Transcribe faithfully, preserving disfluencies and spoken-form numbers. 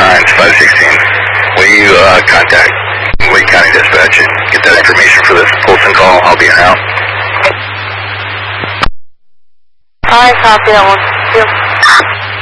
nine five sixteen. Will you uh, contact Wake County Dispatch and get that information for this Colson call? I'll be in out. I copy that one. Thank you.